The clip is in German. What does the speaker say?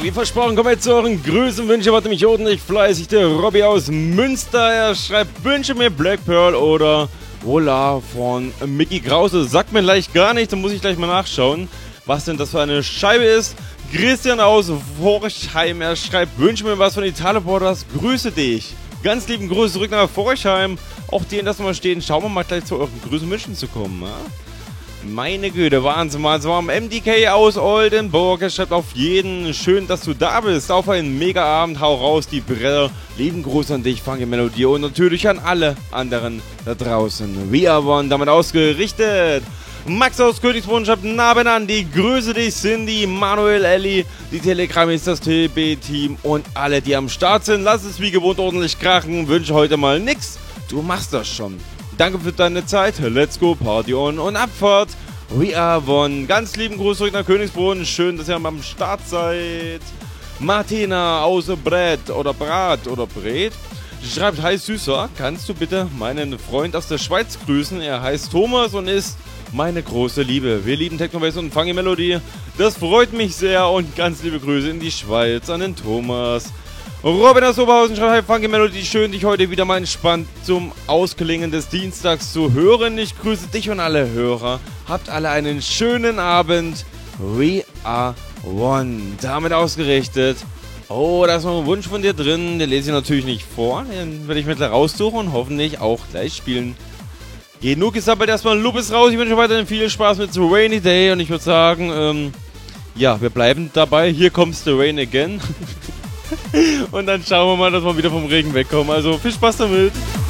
So, wie versprochen, kommen wir jetzt zu euren Grüßen, Wünsche, warte mich ordentlich fleißig. Der Robby aus Münster, er schreibt, wünsche mir Black Pearl oder Voila von Mickey Krause. Sagt mir gleich gar nichts, dann muss ich gleich mal nachschauen, was denn das für eine Scheibe ist. Christian aus Forchheim, er schreibt, wünsche mir was von Italo Brothers, grüße dich. Ganz lieben Grüße zurück nach Forchheim. Auch die, das mal stehen, schauen wir mal gleich zu euren Grüßen Wünschen zu kommen. Ja? Meine Güte, Wahnsinn, Wahnsinn. Am MDK aus Oldenburg. Er schreibt auf jeden, schön, dass du da bist. Auf einen Mega-Abend, hau raus die Brille. Lieben Gruß an dich, Funky Melodie. Und natürlich an alle anderen da draußen. We are one, damit ausgerichtet. Max aus Königsbrunn schreibt, Naben Andi, grüße dich, Cindy, Manuel, Elli, die Telegram ist das TB-Team und alle, die am Start sind. Lass es wie gewohnt ordentlich krachen. Wünsche heute mal nix. Du machst das schon. Danke für deine Zeit. Let's go, Party on und Abfahrt. We are one. Ganz lieben Gruß zurück nach Königsbrunn. Schön, dass ihr am Start seid. Martina aus Brett oder Brat oder Bret schreibt, hi Süßer, kannst du bitte meinen Freund aus der Schweiz grüßen? Er heißt Thomas und ist meine große Liebe. Wir lieben Techno-Bass und Funky Melodie. Das freut mich sehr und ganz liebe Grüße in die Schweiz an den Thomas. Robin aus Oberhausen schreibt, hi Funky Melodie, schön dich heute wieder mal entspannt zum Ausklingen des Dienstags zu hören. Ich grüße dich und alle Hörer. Habt alle einen schönen Abend. We are one. Damit ausgerichtet. Oh, da ist noch ein Wunsch von dir drin. Den lese ich natürlich nicht vor. Den werde ich mir gleich raussuchen und hoffentlich auch gleich spielen. Genug gesammelt, erstmal Lupus raus. Ich wünsche weiterhin viel Spaß mit The Rainy Day. Und ich würde sagen, ja, wir bleiben dabei. Hier kommt The Rain Again. Und dann schauen wir mal, dass wir wieder vom Regen wegkommen. Also viel Spaß damit.